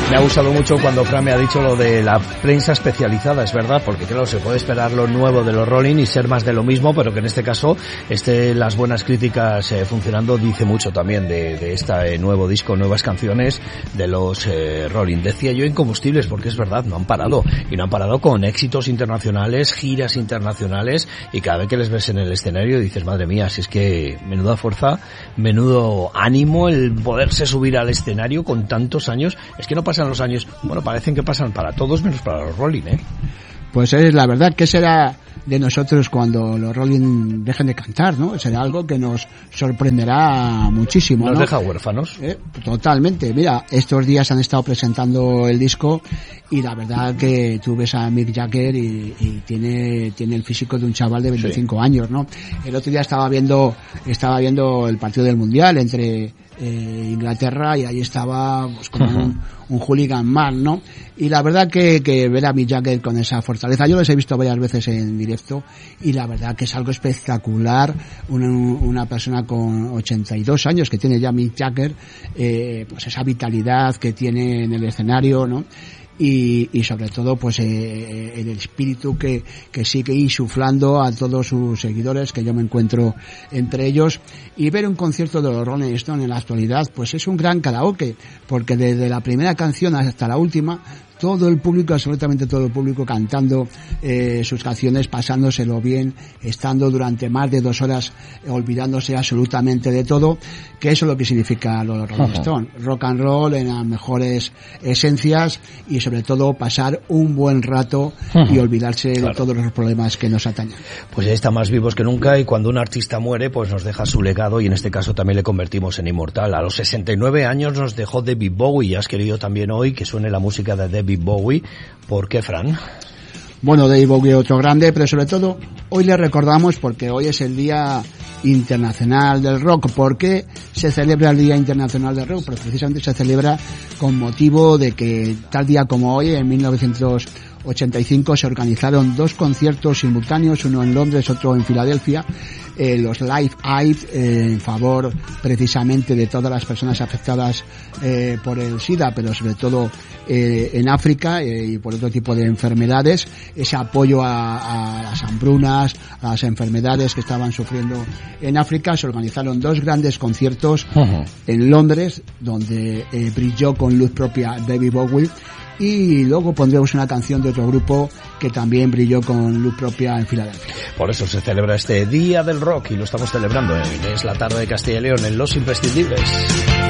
Me ha gustado mucho cuando Fran me ha dicho lo de la prensa especializada, es verdad, porque claro, se puede esperar lo nuevo de los Rolling y ser más de lo mismo, pero que en este caso las buenas críticas funcionando dice mucho también de este nuevo disco, nuevas canciones de los Rolling. Decía yo incombustibles, porque es verdad, no han parado, y no han parado con éxitos internacionales, giras internacionales, y cada vez que les ves en el escenario dices, madre mía, si es que menuda fuerza, menudo ánimo el poderse subir al escenario con tantos años. Es que no pasan los años, bueno, parecen que pasan para todos menos para los Rolling, ¿eh? Pues es la verdad, que será de nosotros cuando los Rolling dejen de cantar, ¿no? Será algo que nos sorprenderá muchísimo, ¿no? Nos deja huérfanos. Totalmente. Mira, estos días han estado presentando el disco y la verdad que tú ves a Mick Jagger y tiene el físico de un chaval de 25 años, ¿no? El otro día estaba viendo el partido del Mundial entre Inglaterra, y ahí estaba pues como un hooligan man, ¿no? Y la verdad que ver a Mick Jagger con esa fortaleza, yo los he visto varias veces en directo y la verdad que es algo espectacular. Una persona con 82 años que tiene ya Mick Jagger, pues esa vitalidad que tiene en el escenario, ¿no? Y sobre todo pues el espíritu que sigue insuflando a todos sus seguidores, que yo me encuentro entre ellos, y ver un concierto de los Rolling Stones en la actualidad pues es un gran karaoke, porque desde la primera canción hasta la última todo el público, absolutamente todo el público cantando sus canciones, pasándoselo bien, estando durante más de 2 horas olvidándose absolutamente de todo, que eso es lo que significa los Rolling Stones, rock and roll en las mejores esencias y sobre todo pasar un buen rato y olvidarse de todos los problemas que nos atañen. Pues ya está más vivos que nunca, y cuando un artista muere pues nos deja su legado, y en este caso también le convertimos en inmortal. A los 69 años nos dejó David Bowie, y has querido también hoy que suene la música de David Bowie. ¿Por qué, Fran? Bueno, David Bowie otro grande, pero sobre todo hoy le recordamos porque hoy es el Día Internacional del Rock. ¿Por qué se celebra el Día Internacional del Rock? Pues precisamente se celebra con motivo de que tal día como hoy, en 1985, se organizaron 2 conciertos simultáneos, uno en Londres, otro en Filadelfia, los Live Aid, en favor precisamente de todas las personas afectadas por el SIDA, pero sobre todo en África y por otro tipo de enfermedades, ese apoyo a las hambrunas, a las enfermedades que estaban sufriendo en África. Se organizaron 2 grandes conciertos en Londres, donde brilló con luz propia David Bowie, y luego pondremos una canción de otro grupo que también brilló con luz propia en Filadelfia. Por eso se celebra este Día del Rock, y lo estamos celebrando en Es la Tarde de Castilla y León, en Los Imprescindibles.